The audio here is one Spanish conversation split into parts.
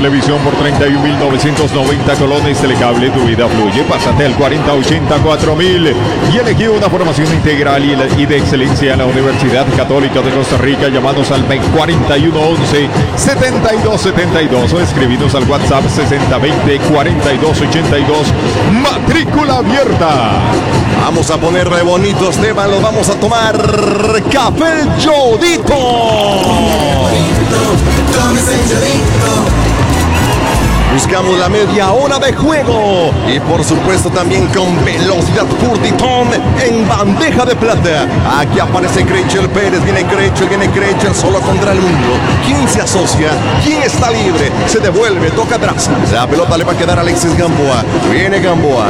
televisión por 31.990 colones. Telecable, tu vida fluye. Pásate al 4080-4000 y elegí una formación integral y de excelencia en la Universidad Católica de Costa Rica. Llamanos al MEC 4111-7272 o escribinos al WhatsApp 6020-4282. Matrícula abierta. Vamos a ponerle bonito, Esteban. Lo vamos a tomar Café El Yodito. Buscamos la media hora de juego y por supuesto también con velocidad Curtitón en bandeja de plata. Aquí aparece Creichel Pérez, viene Creichel solo contra el mundo. ¿Quién se asocia? ¿Quién está libre? Se devuelve, toca atrás. La pelota le va a quedar a Alexis Gamboa. Viene Gamboa,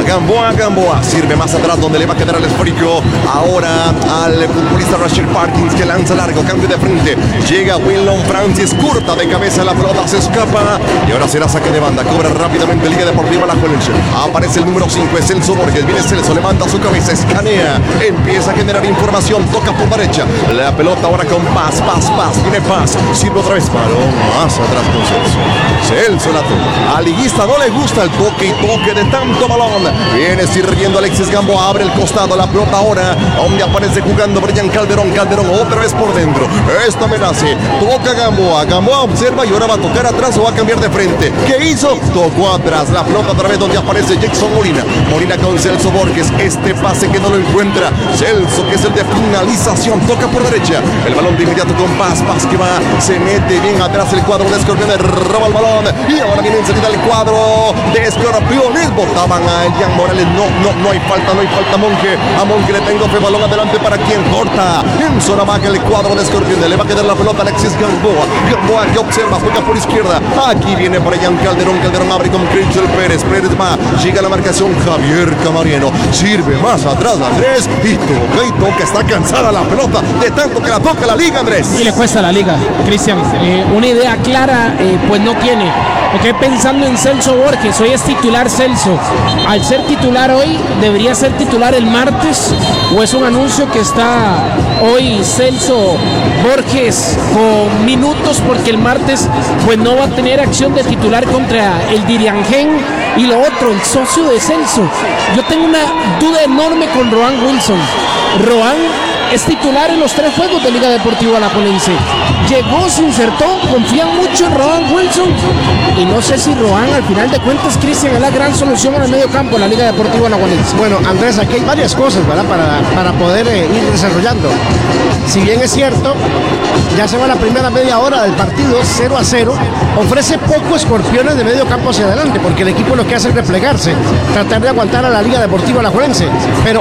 sirve más atrás donde le va a quedar al esférico. Ahora al futbolista Rashid Parkins que lanza largo, cambio de frente. Llega Willon Francis, curta de cabeza, la pelota se escapa y ahora será saque de banda. Cobra rápidamente Liga Deportiva Alajuelense. Aparece el número 5, es Celso Borges. Viene Celso, levanta su cabeza, escanea, empieza a generar información, toca por derecha. La pelota ahora con Paz. Viene Paz, sirve otra vez. Balón más atrás con Celso. Celso la toma. Al liguista no le gusta el toque y toque de tanto balón. Viene sirviendo Alexis Gamboa, abre el costado. La pelota ahora, donde aparece jugando Brian Calderón otra vez por dentro. Esta amenaza, toca Gamboa observa y ahora va a tocar atrás o va a cambiar de frente. ¿Qué hizo? Tocó atrás, la pelota otra vez donde aparece Jackson Molina con Celso Borges, este pase que no lo encuentra Celso, que es el de finalización, toca por derecha, el balón de inmediato con Paz que va, se mete bien atrás el cuadro de Escorpiones, roba el balón y ahora viene en salida el cuadro de Escorpiones, botaban a Elian Morales, no hay falta Monje, a Monje le tengo fe, balón adelante para quien corta, en zona baja el cuadro de Escorpiones, le va a quedar la pelota a Alexis Gamboa que observa, juega por izquierda, aquí viene Brian Calderón abre con Creichel Pérez va, llega la marcación Javier Camarino, sirve más atrás Andrés y toca, está cansada la pelota de tanto que la toca la liga, Andrés. Y le cuesta a la liga, Cristian, una idea clara pues no tiene, porque pensando en Celso Borges, hoy es titular Celso, al ser titular hoy, debería ser titular el martes, o es un anuncio que está hoy Celso Borges con minutos, porque el martes pues no va a tener acción de titular contra el Diriangén. Y lo otro, el socio de Celso, yo tengo una duda enorme con Roan Wilson. Roan es titular en los 3 juegos de Liga Deportiva Alajuelense. Llegó, se insertó, confían mucho en Roan Wilson y no sé si Roan al final de cuentas, Cristian, es la gran solución en el medio campo de la Liga Deportiva Alajuelense. Bueno, Andrés, aquí hay varias cosas, ¿verdad? Para poder ir desarrollando. Si bien es cierto, ya se va la primera media hora del partido 0-0, ofrece poco Escorpiones de medio campo hacia adelante, porque el equipo lo que hace es replegarse, tratar de aguantar a la Liga Deportiva Alajuelense. Pero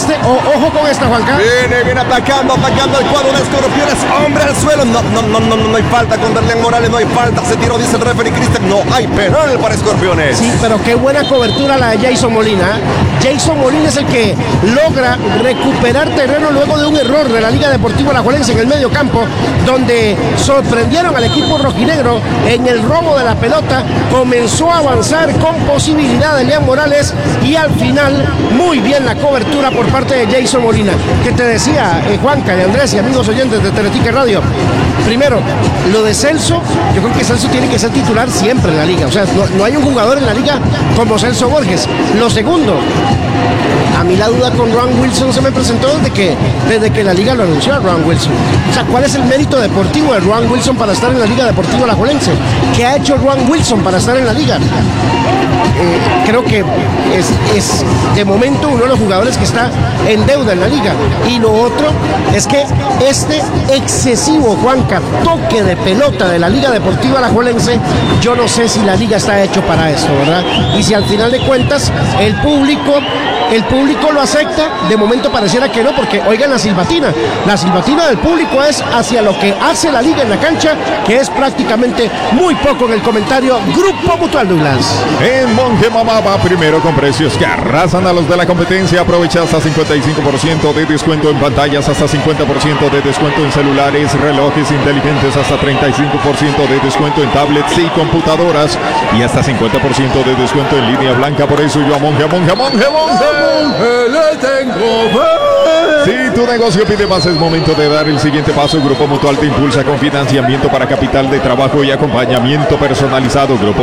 ojo con esta, Juanca. Viene atacando el cuadro de Escorpiones, hombre al suelo, no hay falta con Darlian Morales, no hay falta, se tiró, dice el referee Cristian, no hay penal para Escorpiones. Sí, pero qué buena cobertura la de Jason Molina. Jason Molina es el que logra recuperar terreno luego de un error de la Liga Deportiva Alajuelense en el medio campo, donde sorprendieron al equipo rojinegro en el robo de la pelota, comenzó a avanzar con posibilidad de Elian Morales y al final muy bien la cobertura por parte de Jason Molina, que te decía Juanca, y Andrés y amigos oyentes de Teletica Radio. Primero, lo de Celso, yo creo que Celso tiene que ser titular siempre en la liga, o sea, no hay un jugador en la liga como Celso Borges. Lo segundo, a mí la duda con Roan Wilson se me presentó desde que la liga lo anunció a Roan Wilson. O sea, ¿cuál es el mérito deportivo de Roan Wilson para estar en la Liga Deportiva Alajuelense? ¿Qué ha hecho Roan Wilson para estar en la liga? Creo que es de momento uno de los jugadores que está en deuda en la liga. Y lo otro es que este excesivo, Juanca, toque de pelota de la Liga Deportiva Alajuelense, yo no sé si la liga está hecho para esto, ¿verdad? Y si al final de cuentas el público lo acepta, de momento pareciera que no, porque oigan la silbatina del público es hacia lo que hace la liga en la cancha, que es prácticamente muy poco en el comentario. Grupo Mutual Douglas. En Monje Mamá va primero con precios que arrasan a los de la competencia. Aprovecha hasta 55% de descuento en pantallas, hasta 50% de descuento en celulares, relojes inteligentes, hasta 35% de descuento en tablets y computadoras y hasta 50% de descuento en línea blanca. Por eso yo a Monje le tengo fe. Si tu negocio pide más, es momento de dar el siguiente paso. Grupo Mutual te impulsa con financiamiento para capital de trabajo y acompañamiento personalizado. Grupo